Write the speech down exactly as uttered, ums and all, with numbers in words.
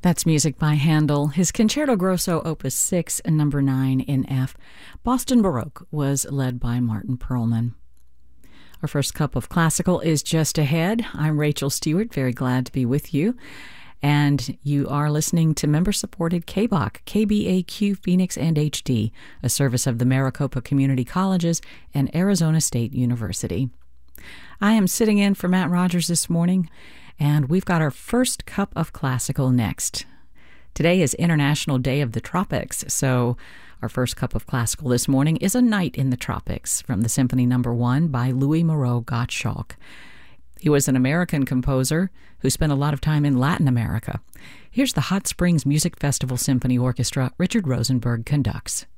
That's music by Handel. His Concerto Grosso Opus six and number nine in F. Boston Baroque was led by Martin Perlman. Our first cup of classical is just ahead. I'm Rachel Stewart, very glad to be with you. And you are listening to member-supported K B O C, K B A Q Phoenix and H D, a service of the Maricopa Community Colleges and Arizona State University. I am sitting in for Matt Rogers this morning, and we've got our first cup of classical next. Today is International Day of the Tropics, so our first cup of classical this morning is A Night in the Tropics from the Symphony Number One by Louis Moreau Gottschalk. He was an American composer who spent a lot of time in Latin America. Here's the Hot Springs Music Festival Symphony Orchestra. Richard Rosenberg conducts.